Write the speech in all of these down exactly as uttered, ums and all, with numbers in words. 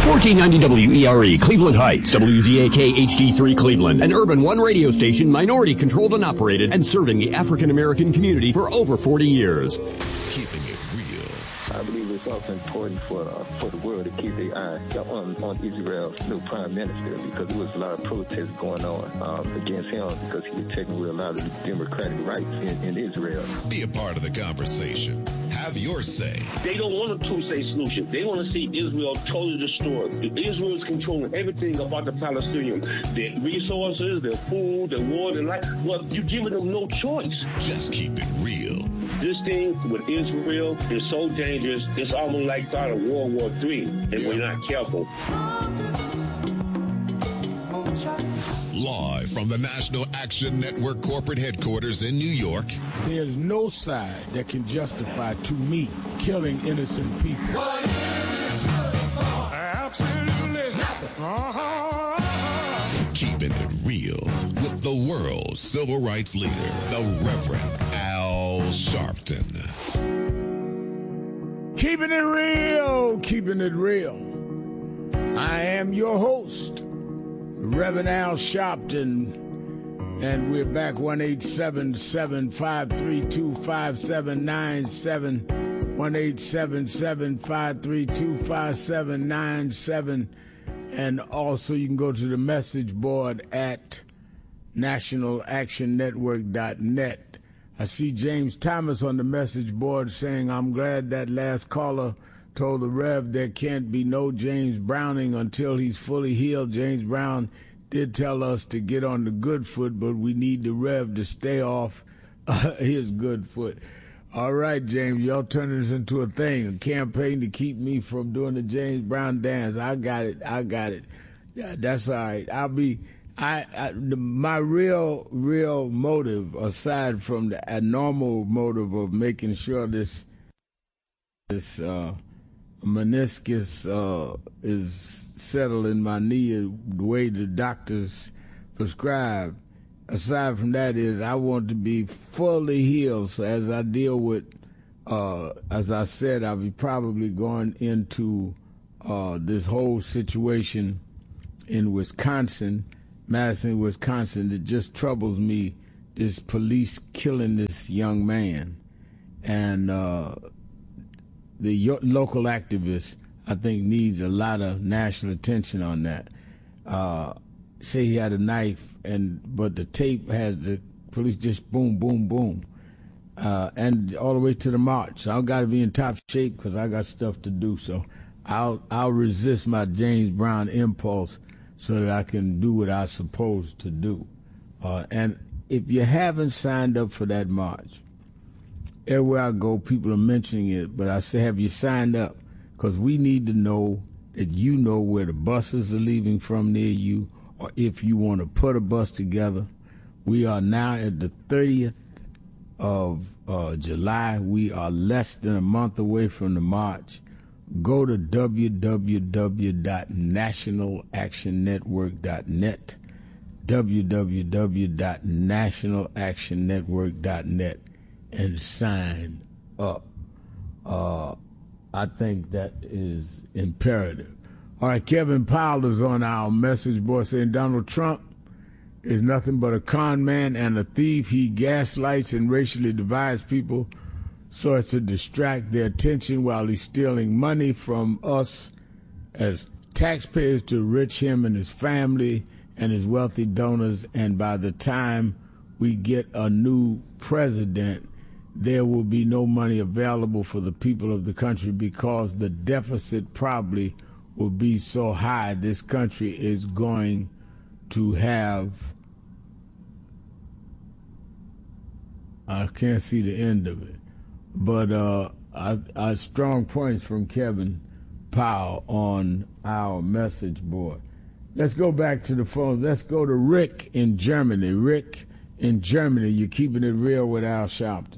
fourteen ninety W E R E, Cleveland Heights, W Z A K H D three Cleveland, an Urban One radio station, minority controlled and operated, and serving the African American community for over forty years. Keeping it real. I believe it's also important for uh, for the world to keep their eye on, on Israel's new prime minister, because there was a lot of protests going on um, against him because he was taking away a lot of the democratic rights in, in Israel. Be a part of the conversation. Have your say. They don't want a two-state solution. They want to see Israel totally destroyed. Israel is controlling everything about the Palestinians. Their resources, their food, their water, their life. Well, you're giving them no choice. Just keep it real. This thing with Israel is so dangerous. It's almost like start of World War Three if yeah. we're not careful. Live from the National Action Network corporate headquarters in New York. There's no side that can justify, to me, killing innocent people. Absolutely nothing. Uh-huh. Keeping it real with the world's civil rights leader, the Reverend Al Sharpton. Keeping it real, keeping it real. I am your host, Reverend Al Sharpton, and we're back one eight seven seven, five three two, five seven nine seven, one eight seven seven, five three two, five seven nine seven, and also you can go to the message board at national action network dot net. I see James Thomas on the message board saying, I'm glad that last caller told the Rev there can't be no James Browning until he's fully healed. James Brown did tell us to get on the good foot, but we need the Rev to stay off uh, his good foot. All right, James, y'all turn this into a thing, a campaign to keep me from doing the James Brown dance. I got it. I got it. Yeah, that's all right. I'll be... I, I my real real motive, aside from the a normal motive of making sure this this uh, meniscus uh, is settled in my knee the way the doctors prescribe. Aside from that, is I want to be fully healed. So as I deal with, uh, as I said, I'll be probably going into uh, this whole situation in Wisconsin. Madison, Wisconsin, that just troubles me, this police killing this young man. And uh, the yo- local activist, I think, needs a lot of national attention on that. Uh, say he had a knife, and but the tape has the police just boom, boom, boom. Uh, and all the way to the march. So I've got to be in top shape because I got stuff to do. So I'll, I'll resist my James Brown impulse so that I can do what I'm supposed to do. Uh, and if you haven't signed up for that march, everywhere I go, people are mentioning it, but I say, have you signed up? Because we need to know that you know where the buses are leaving from near you, or if you want to put a bus together. We are now at the thirtieth of uh, July. We are less than a month away from the march. Go to w w w dot national action network dot net, w w w dot national action network dot net, and sign up. Uh, I think that is imperative. All right, Kevin Powell is on our message board saying Donald Trump is nothing but a con man and a thief. He gaslights and racially divides people so as to distract their attention while he's stealing money from us as taxpayers to enrich him and his family and his wealthy donors. And by the time we get a new president, there will be no money available for the people of the country because the deficit probably will be so high this country is going to have, I can't see the end of it. But uh, I, I strong points from Kevin Powell on our message board. Let's go back to the phone. Let's go to Rick in Germany. Rick in Germany, you're keeping it real with Al Sharpton.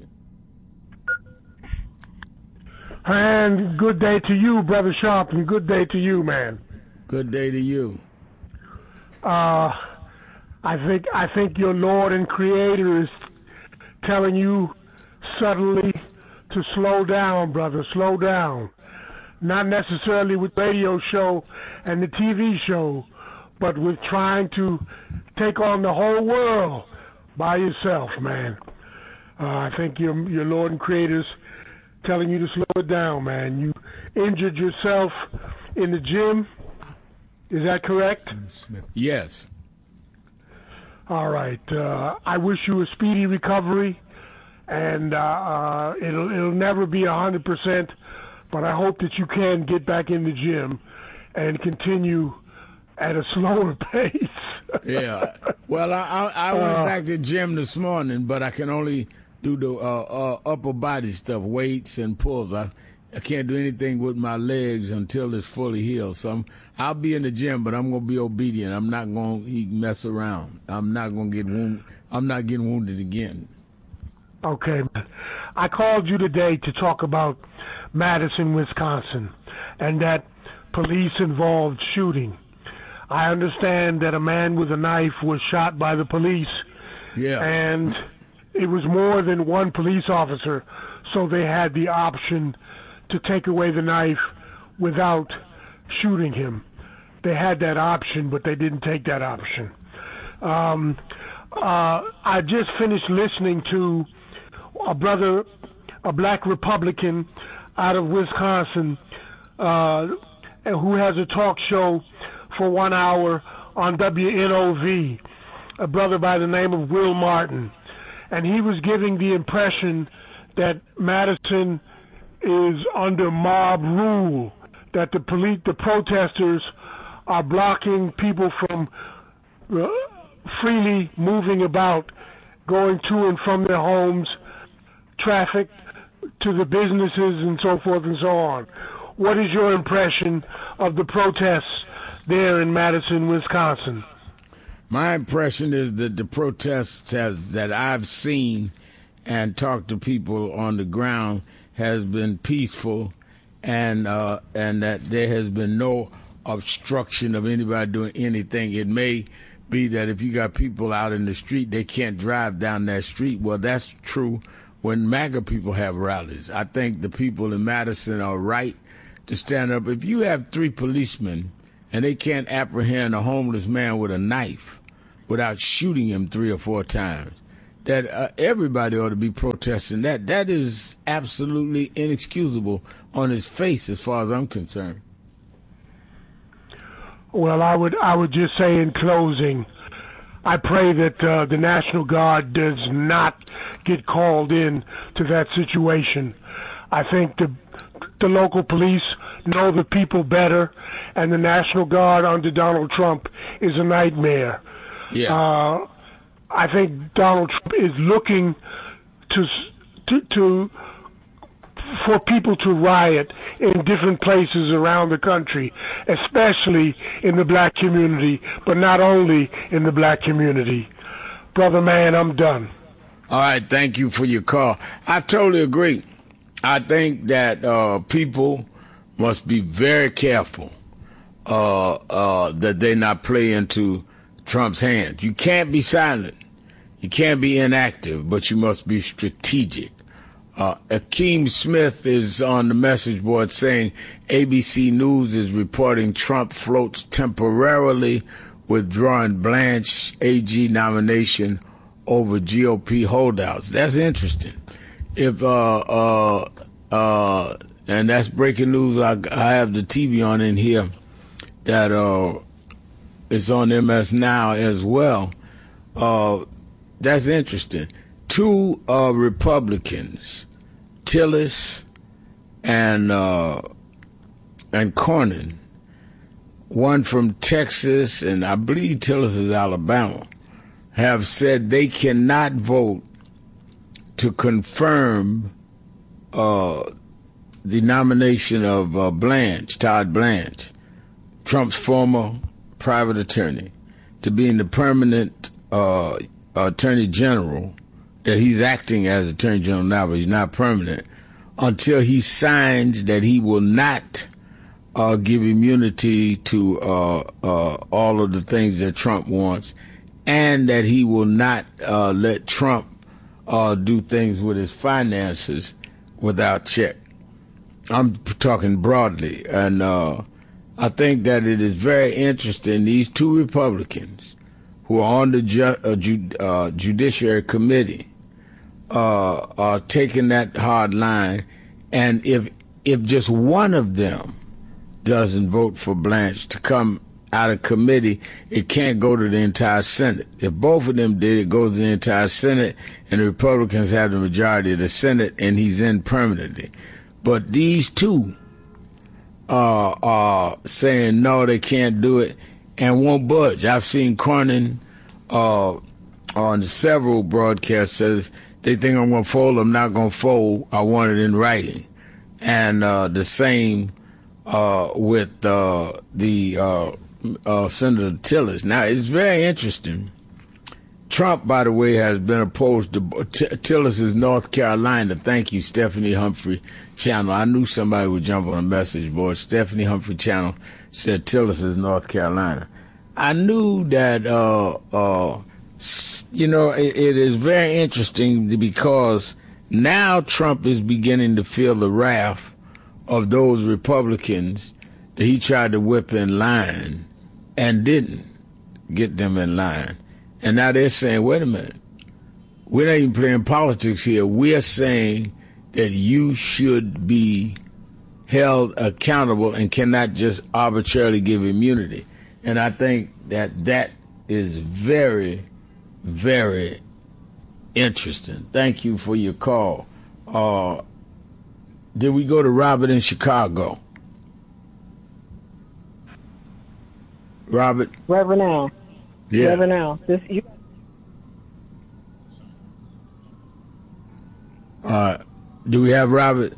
And good day to you, Brother Sharpton. Good day to you, man. Good day to you. Uh, I think I think your Lord and Creator is telling you subtly to slow down, brother, slow down. not necessarily with radio show and the T V show, but with trying to take on the whole world by yourself, man. Uh, I think your your Lord and Creator's telling you to slow it down, man. You injured yourself in the gym. Is that correct? Yes. All right. Uh, I wish you a speedy recovery, and uh, uh, it'll it'll never be a hundred percent, but I hope that you can get back in the gym and continue at a slower pace. Yeah. Well, I I, I went Uh, back to the gym this morning, but I can only do the uh, uh, upper body stuff, weights and pulls. I I can't do anything with my legs until it's fully healed. So I'm, I'll be in the gym, but I'm gonna be obedient. I'm not gonna mess around. I'm not gonna get wounded. I'm not getting wounded again. Okay. I called you today to talk about Madison, Wisconsin, and that police-involved shooting. I understand that a man with a knife was shot by the police, Yeah. and it was more than one police officer, so they had the option to take away the knife without shooting him. They had that option, but they didn't take that option. Um, uh, I just finished listening to a brother, a black Republican out of Wisconsin, uh, who has a talk show for one hour on W N O V, a brother by the name of Will Martin. And he was giving the impression that Madison is under mob rule, that the police, the protesters are blocking people from uh, freely moving about, going to and from their homes, traffic to the businesses and so forth and so on. What is your impression of the protests there in Madison, Wisconsin? My impression is that the protests has, that I've seen and talked to people on the ground has been peaceful, and uh, and that there has been no obstruction of anybody doing anything. It may be that if you got people out in the street, they can't drive down that street. Well, that's true when MAGA people have rallies. I think the people in Madison are right to stand up. If you have three policemen and they can't apprehend a homeless man with a knife without shooting him three or four times, that uh, everybody ought to be protesting that. That is absolutely inexcusable on its face as far as I'm concerned. Well, I would I would just say in closing, I pray that uh, the National Guard does not get called in to that situation. I think the the local police know the people better, and the National Guard under Donald Trump is a nightmare. Yeah. Uh, I think Donald Trump is looking to to to for people to riot in different places around the country, especially in the black community, but not only in the black community. Brother man, I'm done. All right, thank you for your call. I totally agree. I think that uh, people must be very careful uh, uh, that they not play into Trump's hands. You can't be silent. You can't be inactive, but you must be strategic. Uh, Akeem Smith is on the message board saying A B C News is reporting Trump floats temporarily withdrawing Blanche A G nomination over G O P holdouts. That's interesting. If uh uh uh and that's breaking news. I, I have the T V on in here that uh it's on M S Now as well. Uh, that's interesting. Two uh Republicans, Tillis and uh and Cornyn, one from Texas and I believe Tillis is Alabama, have said they cannot vote to confirm uh, the nomination of uh, Blanche, Todd Blanche, Trump's former private attorney, to being the permanent uh, attorney general, that he's acting as attorney general now, but he's not permanent, until he signs that he will not uh, give immunity to uh, uh, all of the things that Trump wants, and that he will not uh, let Trump uh, do things with his finances without check. I'm talking broadly, and uh, I think that it is very interesting. These two Republicans who are on the ju- uh, ju- uh, Judiciary Committee uh, are taking that hard line, and if if just one of them doesn't vote for Blanche to come out of committee, it can't go to the entire Senate. If both of them did, it goes to the entire Senate, and the Republicans have the majority of the Senate, and he's in permanently. But these two uh, are saying no, they can't do it, and won't budge. I've seen Cornyn uh, on several broadcasts says they think I'm going to fold. I'm not going to fold. I want it in writing. And uh, the same uh, with uh, the uh, uh, Senator Tillis. Now, it's very interesting. Trump, by the way, has been opposed to T- Tillis' North Carolina. Thank you, Stephanie Humphrey Channel. I knew somebody would jump on a message board. Stephanie Humphrey Channel said Tillis is North Carolina. I knew that, uh, uh, you know, it, it is very interesting because now Trump is beginning to feel the wrath of those Republicans that he tried to whip in line and didn't get them in line. And now they're saying, wait a minute, we're not even playing politics here. We're saying that you should be held accountable and cannot just arbitrarily give immunity. And I think that that is very, very interesting. Thank you for your call. Uh, did we go to Robert in Chicago? Robert? Reverend Al. Yeah. Reverend Al. This, you... Uh, do we have Robert?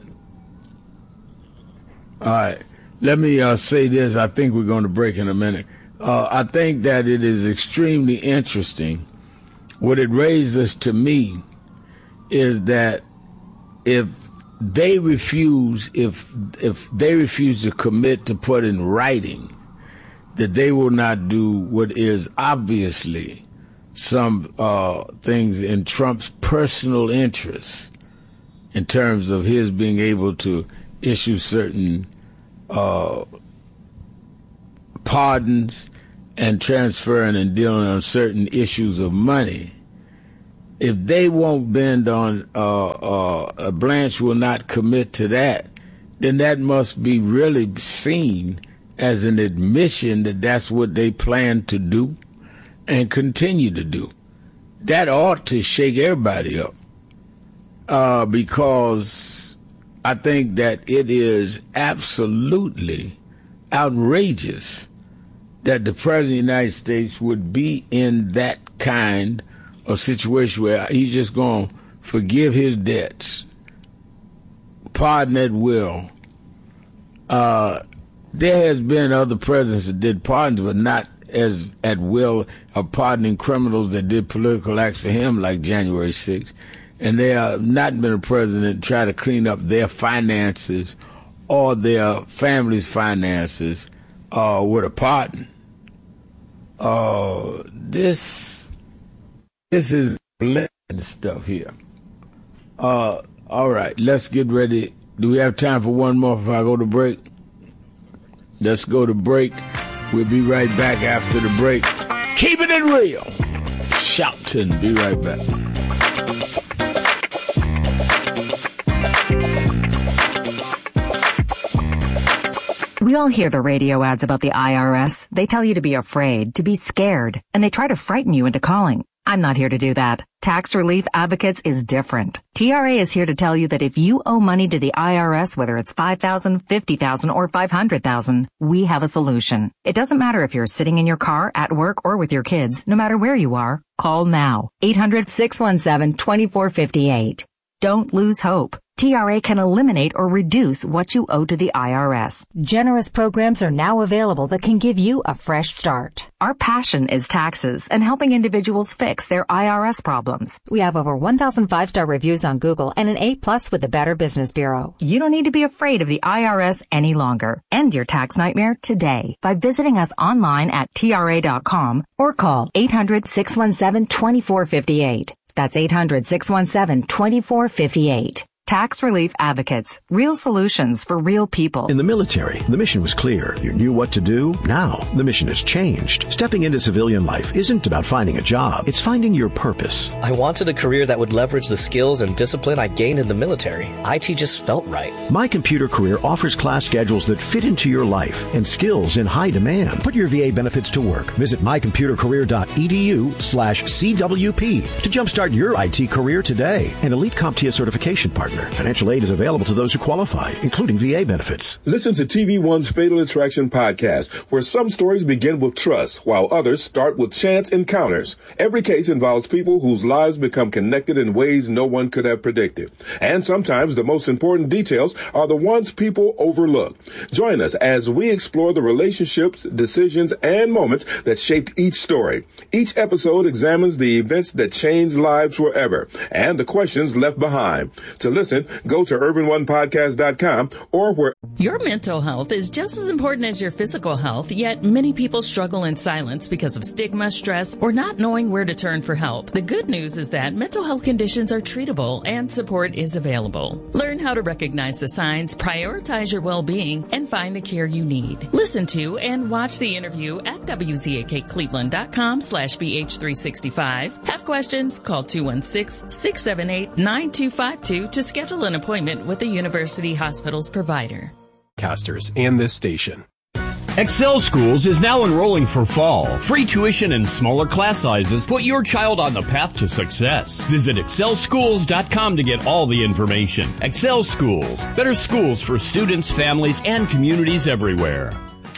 All right. Let me uh, say this. I think we're going to break in a minute. Uh, I think that it is extremely interesting. What it raises to me is that if they refuse, if if they refuse to commit to put in writing that they will not do what is obviously some uh, things in Trump's personal interest in terms of his being able to issue certain uh, pardons and transferring and dealing on certain issues of money. If they won't bend on, uh, uh, Blanche will not commit to that, then that must be really seen as an admission that that's what they plan to do and continue to do. That ought to shake everybody up, uh, because I think that it is absolutely outrageous that the President of the United States would be in that kind of situation where he's just going to forgive his debts, pardon at will. Uh, there has been other presidents that did pardons, but not as at will of pardoning criminals that did political acts for him, like January sixth. And there have not been a president try to clean up their finances or their family's finances uh, with a pardon. Uh, this this is blatant stuff here. Uh, all right, let's get ready. Do we have time for one more before I go to break? Let's go to break. We'll be right back after the break. Keeping it real. Shouting. Be right back. We all hear the radio ads about the I R S. They tell you to be afraid, to be scared, and they try to frighten you into calling. I'm not here to do that. Tax Relief Advocates is different. T R A is here to tell you that if you owe money to the I R S, whether it's five thousand dollars, fifty thousand dollars, or five hundred thousand dollars, we have a solution. It doesn't matter if you're sitting in your car, at work, or with your kids. No matter where you are, call now. eight hundred, six one seven, two four five eight. Don't lose hope. T R A can eliminate or reduce what you owe to the I R S. Generous programs are now available that can give you a fresh start. Our passion is taxes and helping individuals fix their I R S problems. We have over one thousand five-star reviews on Google and an A plus with the Better Business Bureau. You don't need to be afraid of the I R S any longer. End your tax nightmare today by visiting us online at T R A dot com or call eight hundred, six one seven, two four five eight. That's eight hundred, six one seven, two four five eight. Tax Relief Advocates. Real solutions for real people. In the military, the mission was clear. You knew what to do. Now, the mission has changed. Stepping into civilian life isn't about finding a job. It's finding your purpose. I wanted a career that would leverage the skills and discipline I gained in the military. I T just felt right. My Computer Career offers class schedules that fit into your life and skills in high demand. Put your V A benefits to work. Visit mycomputercareer.edu slash CWP to jumpstart your I T career today. An Elite CompTIA certification partner. Financial aid is available to those who qualify, including V A benefits. Listen to T V One's Fatal Attraction podcast, where some stories begin with trust, while others start with chance encounters. Every case involves people whose lives become connected in ways no one could have predicted. And sometimes the most important details are the ones people overlook. Join us as we explore the relationships, decisions, and moments that shaped each story. Each episode examines the events that changed lives forever and the questions left behind. To listen, go to urban one podcast dot com or where. Your mental health is just as important as your physical health, yet many people struggle in silence because of stigma, stress, or not knowing where to turn for help. The good news is that mental health conditions are treatable and support is available. Learn how to recognize the signs, prioritize your well-being, and find the care you need. Listen to and watch the interview at W Z A K Cleveland dot com slash B H three sixty-five. Have questions? Call two one six, six seven eight, nine two five two to schedule an appointment with a University Hospital's provider. Casters and this station. Excel Schools is now enrolling for fall. Free tuition and smaller class sizes put your child on the path to success. Visit excel schools dot com to get all the information. Excel Schools, better schools for students, families, and communities everywhere.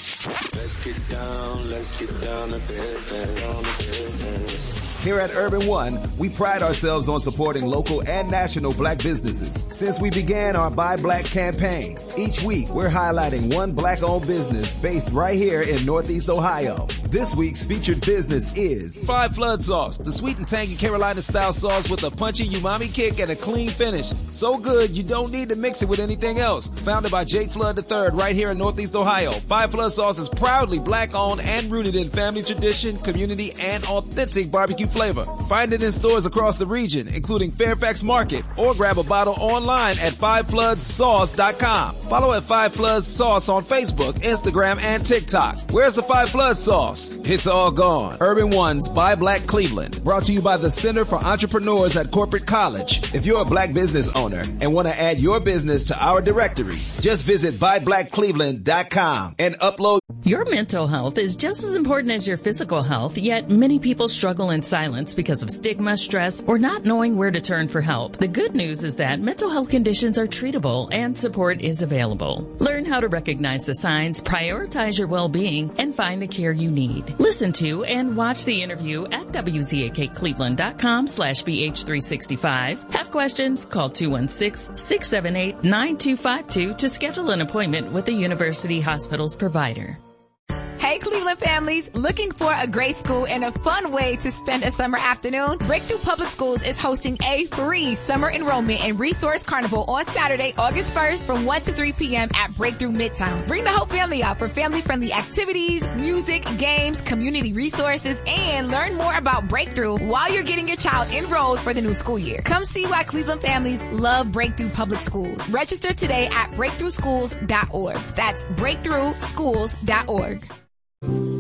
Let's get down, let's get down to business, down to business. Here at Urban One, we pride ourselves on supporting local and national black businesses. Since we began our Buy Black campaign, each week we're highlighting one black-owned business based right here in Northeast Ohio. This week's featured business is Five Flood Sauce, the sweet and tangy Carolina-style sauce with a punchy umami kick and a clean finish. So good, you don't need to mix it with anything else. Founded by Jake Flood the third right here in Northeast Ohio, Five Flood Sauce is proudly black-owned and rooted in family tradition, community, and authentic barbecue flavor. Find it in stores across the region, including Fairfax Market, or grab a bottle online at five floods sauce dot com. Follow at Five Floods Sauce on Facebook, Instagram, and TikTok. Where's the Five Floods Sauce? It's all gone. Urban One's Buy Black Cleveland, brought to you by the Center for Entrepreneurs at Corporate College. If you're a black business owner and want to add your business to our directory, just visit buy black cleveland dot com and upload. Your mental health is just as important as your physical health, yet many people struggle in silence because of stigma, stress, or not knowing where to turn for help. The good news is that mental health conditions are treatable and support is available. Learn how to recognize the signs, prioritize your well-being, and find the care you need. Listen to and watch the interview at W Z A K Cleveland dot com slash B H three sixty-five. Have questions? Call two one six, six seven eight, nine two five two to schedule an appointment with a University Hospital's provider. Hey, Cleveland families, looking for a great school and a fun way to spend a summer afternoon? Breakthrough Public Schools is hosting a free summer enrollment and resource carnival on Saturday, August first from one to three p.m. at Breakthrough Midtown. Bring the whole family out for family-friendly activities, music, games, community resources, and learn more about Breakthrough while you're getting your child enrolled for the new school year. Come see why Cleveland families love Breakthrough Public Schools. Register today at breakthrough schools dot org. That's breakthrough schools dot org.